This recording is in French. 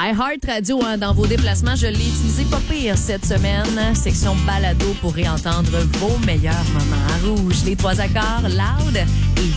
iHeart Radio, dans vos déplacements, je l'ai utilisé pas pire cette semaine. Section balado pour réentendre vos meilleurs moments à Rouge. Les 3 accords, loud et